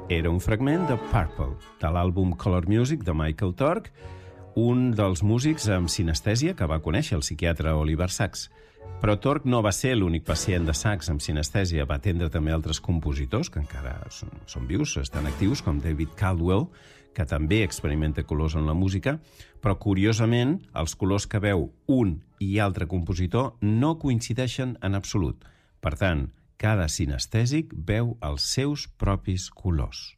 era un fragment de Purple, de l'àlbum Color Music de Michael Tork, un dels músics amb sinestèsia que va conèixer el psiquiatre Oliver Sacks. Però Tork no va ser l'únic pacient de Sacks amb sinestèsia, va atendre també altres compositors que encara són vius, estan actius, com David Caldwell, que també experimenta colors en la música, però curiosament els colors que veu un i altre compositor no coincideixen en absolut. Per tant, cada sinestèsic veu els seus propis colors.